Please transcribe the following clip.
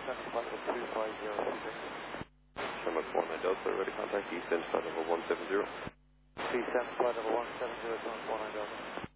flight level 25026. Shamrock 19 Delta, ready contact, descend flight level 170. Descend flight level 170, 19 Delta.